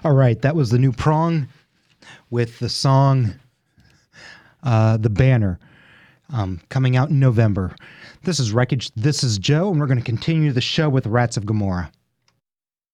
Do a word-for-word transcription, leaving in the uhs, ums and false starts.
All right, that was the new Prong with the song uh, The Banner, um, coming out in November. This is Wreckage. This is Joe, and we're going to continue the show with Rats of Gomorrah.